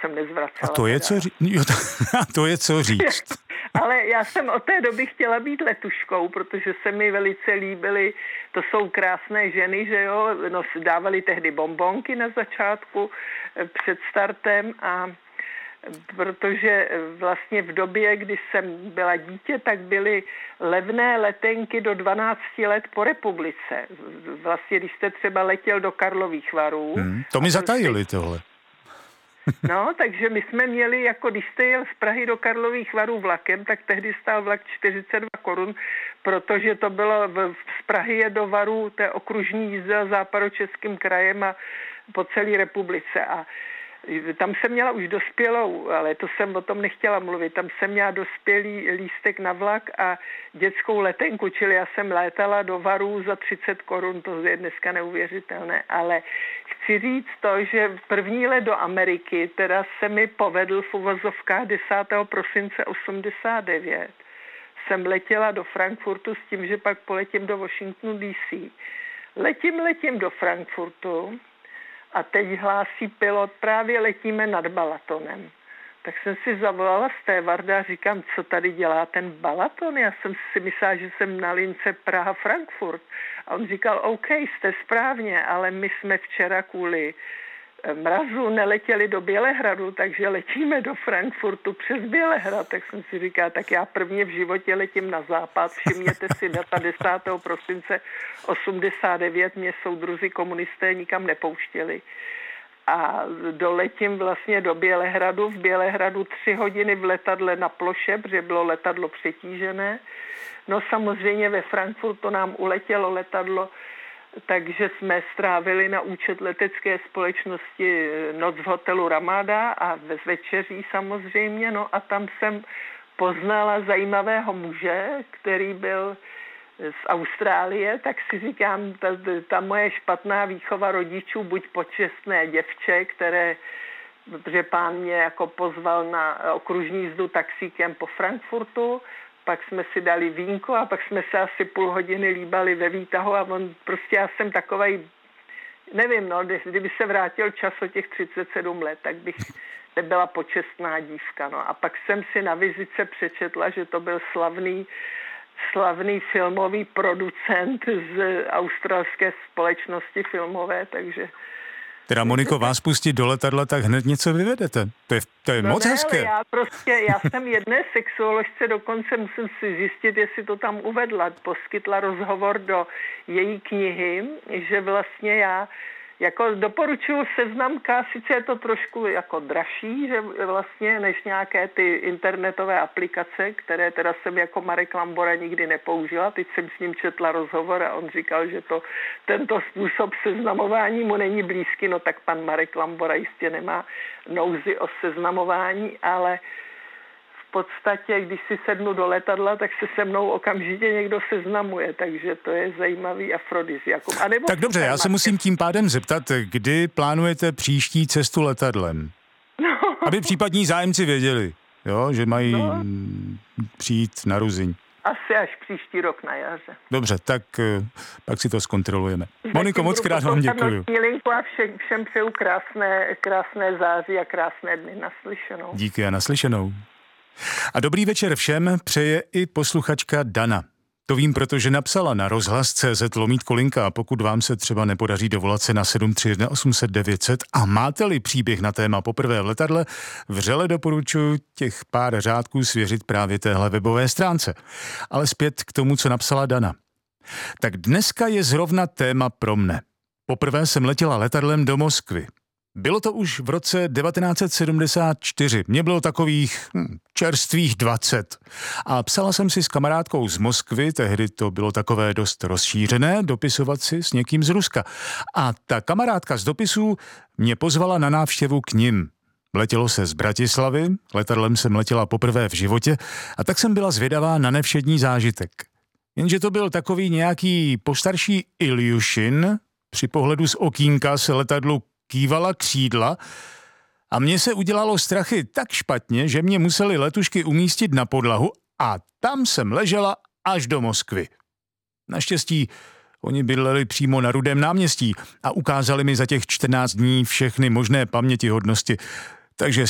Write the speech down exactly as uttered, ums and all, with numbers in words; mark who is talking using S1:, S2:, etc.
S1: jsem nezvracela.
S2: A to je co říct? Jo, to, to je co říct.
S1: Ale já jsem od té doby chtěla být letuškou, protože se mi velice líbily, to jsou krásné ženy, že jo, no, dávali tehdy bonbonky na začátku před startem a protože vlastně v době, kdy jsem byla dítě, tak byly levné letenky do dvanácti let po republice. Vlastně, když jste třeba letěl do Karlových Varů.
S2: Hmm, to mi zatajili tohle.
S1: No, takže my jsme měli, jako když jste jel z Prahy do Karlových Varů vlakem, tak tehdy stál vlak čtyřicet dva korun, protože to bylo v, z Prahy je do Varů, to je okružní jízda západočeským krajem a po celé republice. A tam jsem měla už dospělou, ale to jsem o tom nechtěla mluvit, tam jsem měla dospělý lístek na vlak a dětskou letenku, čili já jsem létala do Varů za třicet korun, to je dneska neuvěřitelné, ale chci říct to, že první let do Ameriky teda se mi povedl v uvozovkách desátého prosince osmdesát devět. Jsem letěla do Frankfurtu s tím, že pak poletím do Washingtonu D C. Letím, letím do Frankfurtu a teď hlásí pilot, právě letíme nad Balatonem. Tak jsem si zavolala stévarda a říkám, co tady dělá ten Balaton? Já jsem si myslela, že jsem na lince Praha-Frankfurt. A on říkal, OK, jste správně, ale my jsme včera kvůli mrazu neletěli do Bělehradu, takže letíme do Frankfurtu přes Bělehrad. Tak jsem si říkala, tak já prvně v životě letím na západ. Všimněte si data desátého prosince osmdesát devět, mě soudruzi komunisté nikam nepouštěli. A doletím vlastně do Bělehradu. V Bělehradu tři hodiny v letadle na ploše, protože bylo letadlo přetížené. No samozřejmě ve Frankfurtu nám uletělo letadlo, takže jsme strávili na účet letecké společnosti noc v hotelu Ramada a ve večeří samozřejmě. No a tam jsem poznala zajímavého muže, který byl z Austrálie, tak si říkám, ta, ta moje špatná výchova rodičů, buď počestné děvče, které, protože pán mě jako pozval na okružní jízdu taxíkem po Frankfurtu, pak jsme si dali vínko a pak jsme se asi půl hodiny líbali ve výtahu a on prostě, já jsem takovej, nevím, no, kdyby se vrátil čas o těch třicet sedm let, tak bych nebyla počestná dívka, no. A pak jsem si na vizitce přečetla, že to byl slavný slavný filmový producent z australské společnosti filmové, takže...
S2: Teda Moniko, vás pustit do letadla, tak hned něco vyvedete. To je, to je
S1: no
S2: moc
S1: ne,
S2: hezké.
S1: Ale já prostě, já jsem jedné sexuoložce, dokonce musím si zjistit, jestli to tam uvedla, poskytla rozhovor do její knihy, že vlastně já jako doporučuji Seznamka, sice je to trošku jako dražší, že vlastně než nějaké ty internetové aplikace, které teda jsem jako Marek Lambora nikdy nepoužila. Teď jsem s ním četla rozhovor a on říkal, že to, tento způsob seznamování mu není blízký, no tak pan Marek Lambora jistě nemá nouzi o seznamování, ale v podstatě, když si sednu do letadla, tak se se mnou okamžitě někdo seznamuje, takže to je zajímavý afrodiziakum.
S2: Tak dobře, já se musím tím pádem zeptat, kdy plánujete příští cestu letadlem? No. Aby případní zájemci věděli, jo, že mají no. přijít na Ruzyň.
S1: Asi až příští rok na jaře.
S2: Dobře, tak pak si to zkontrolujeme. Moniko, moc krát vám děkuju.
S1: A všem, všem přeju krásné, krásné září a krásné dny. Naslyšenou.
S2: Díky a naslyšenou. A dobrý večer všem přeje i posluchačka Dana. To vím, protože napsala na rozhlas tečka cé zet lomítko linka a pokud vám se třeba nepodaří dovolat se na sedm tři jedna osm set devět set a máte-li příběh na téma poprvé v letadle, vřele doporučuji těch pár řádků svěřit právě téhle webové stránce. Ale zpět k tomu, co napsala Dana. Tak dneska je zrovna téma pro mne. Poprvé jsem letěla letadlem do Moskvy. Bylo to už v roce devatenáct set sedmdesát čtyři. Mně bylo takových hm, čerstvých dvacet. A psala jsem si s kamarádkou z Moskvy, tehdy to bylo takové dost rozšířené, dopisovat si s někým z Ruska. A ta kamarádka z dopisů mě pozvala na návštěvu k nim. Letělo se z Bratislavy, letadlem jsem letěla poprvé v životě a tak jsem byla zvědavá na nevšední zážitek. Jenže to byl takový nějaký postarší Iljušin, při pohledu z okýnka se letadlu kývala křídla a mně se udělalo strachy tak špatně, že mě museli letušky umístit na podlahu a tam jsem ležela až do Moskvy. Naštěstí oni bydleli přímo na Rudém náměstí a ukázali mi za těch čtrnáct dní všechny možné pamětihodnosti, takže